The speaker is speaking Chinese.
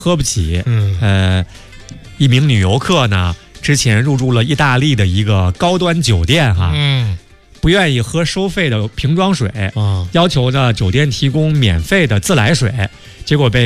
喝不起。一名女游客呢，之前入住了意大利的一个高端酒店哈，不愿意喝收费的瓶装水，要求呢酒店提供免费的自来水，结果被